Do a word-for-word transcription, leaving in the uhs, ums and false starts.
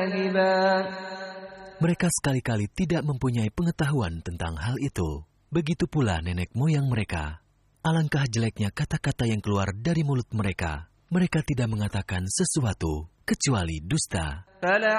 Mereka sekali-kali tidak mempunyai pengetahuan tentang hal itu. Begitu pula nenek moyang mereka. Alangkah jeleknya kata-kata yang keluar dari mulut mereka. Mereka tidak mengatakan sesuatu kecuali dusta.